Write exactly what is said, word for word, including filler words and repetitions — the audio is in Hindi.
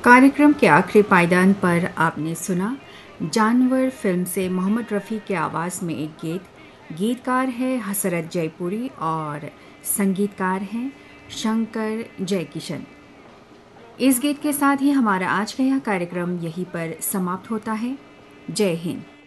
कार्यक्रम के आखिरी पायदान पर आपने सुना जानवर फिल्म से मोहम्मद रफ़ी की आवाज़ में एक गीत। गीतकार है हसरत जयपुरी और संगीतकार हैं शंकर जयकिशन। इस गीत के साथ ही हमारा आज का यह कार्यक्रम यहीं पर समाप्त होता है। जय हिंद।